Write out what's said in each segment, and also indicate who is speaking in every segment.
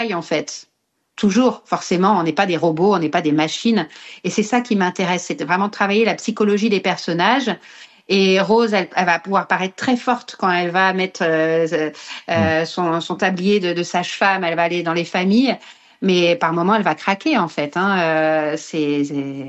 Speaker 1: en fait. Toujours, forcément, on n'est pas des robots, on n'est pas des machines. Et c'est ça qui m'intéresse, c'est vraiment de travailler la psychologie des personnages. Et Rose, elle va pouvoir paraître très forte quand elle va mettre son tablier de sage-femme, elle va aller dans les familles. Mais par moments, elle va craquer, en fait. C'est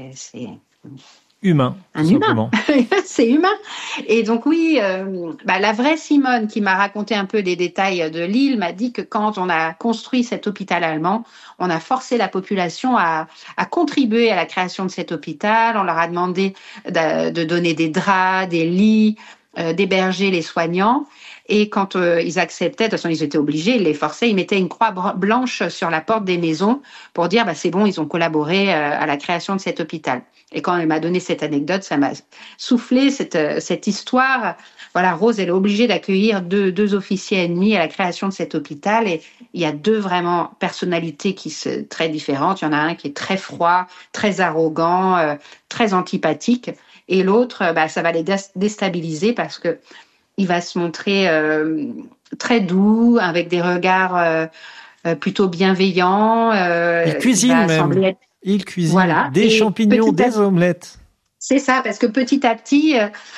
Speaker 2: Humain,
Speaker 1: un
Speaker 2: tout
Speaker 1: humain.
Speaker 2: simplement.
Speaker 1: C'est humain. Et donc oui, la vraie Simone qui m'a raconté un peu des détails de Lille m'a dit que quand on a construit cet hôpital allemand, on a forcé la population à contribuer à la création de cet hôpital. On leur a demandé de donner des draps, des lits, d'héberger les soignants. Et quand ils acceptaient, de toute façon ils étaient obligés, ils les forçaient, ils mettaient une croix blanche sur la porte des maisons pour dire c'est bon, ils ont collaboré à la création de cet hôpital. Et quand elle m'a donné cette anecdote, ça m'a soufflé cette histoire. Voilà, Rose, elle est obligée d'accueillir deux officiers ennemis à la création de cet hôpital. Et il y a deux vraiment personnalités très différentes. Il y en a un qui est très froid, très arrogant, très antipathique. Et l'autre, ça va les déstabiliser parce que il va se montrer très doux, avec des regards plutôt bienveillants.
Speaker 2: Il cuisine même. Il cuisine des champignons, des omelettes.
Speaker 1: C'est ça, parce que petit à petit,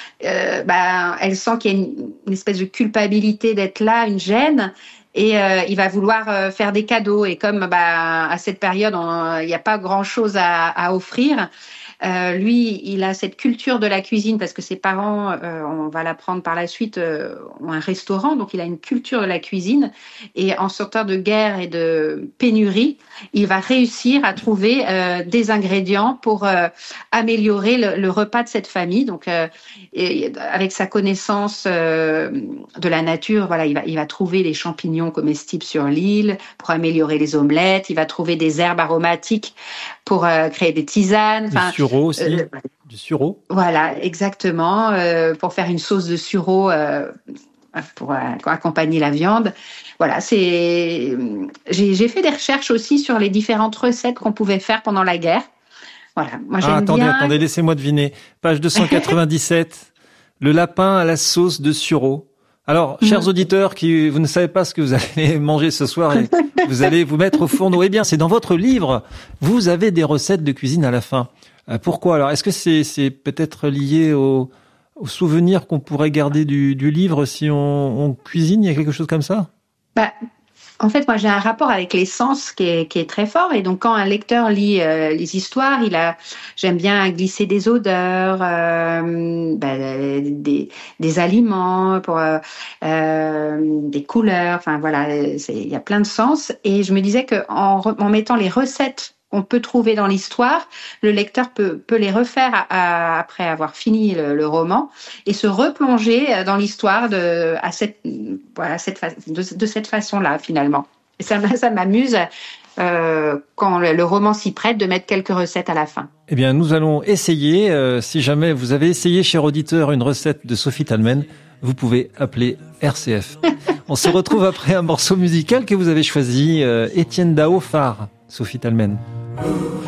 Speaker 1: elle sent qu'il y a une espèce de culpabilité d'être là, une gêne, et il va vouloir faire des cadeaux. Et comme à cette période, il n'y a pas grand-chose à offrir, lui, il a cette culture de la cuisine parce que ses parents, on va l'apprendre par la suite, ont un restaurant, donc il a une culture de la cuisine. Et en sortant de guerre et de pénurie, il va réussir à trouver des ingrédients pour améliorer le repas de cette famille. Donc, avec sa connaissance de la nature, voilà, il va trouver les champignons comestibles sur l'île pour améliorer les omelettes. Il va trouver des herbes aromatiques pour créer des tisanes.
Speaker 2: Du sureau aussi. Du sureau.
Speaker 1: Voilà, exactement. Pour faire une sauce de sureau pour accompagner la viande. Voilà, j'ai fait des recherches aussi sur les différentes recettes qu'on pouvait faire pendant la guerre. Voilà, moi j'aime bien.
Speaker 2: Attendez, laissez-moi deviner. Page 297. Le lapin à la sauce de sureau. Alors, chers auditeurs vous ne savez pas ce que vous allez manger ce soir et vous allez vous mettre au fourneau. Eh bien, c'est dans votre livre. Vous avez des recettes de cuisine à la fin. Pourquoi alors? Est-ce que c'est peut-être lié au souvenir qu'on pourrait garder du livre si on cuisine? Il y a quelque chose comme ça?
Speaker 1: En fait, moi, j'ai un rapport avec les sens qui est très fort. Et donc, quand un lecteur lit les histoires, j'aime bien glisser des odeurs, des aliments, des couleurs. Enfin, voilà, il y a plein de sens. Et je me disais qu'en mettant les recettes qu'on peut trouver dans l'histoire, le lecteur peut les refaire après avoir fini le roman et se replonger dans l'histoire de cette façon-là, finalement. Et ça m'amuse quand le roman s'y prête de mettre quelques recettes à la fin.
Speaker 2: Eh bien, nous allons essayer. Si jamais vous avez essayé, cher auditeur, une recette de Sophie Talmen, vous pouvez appeler RCF. On se retrouve après un morceau musical que vous avez choisi, Étienne Dao, Phare, Sophie Talmen.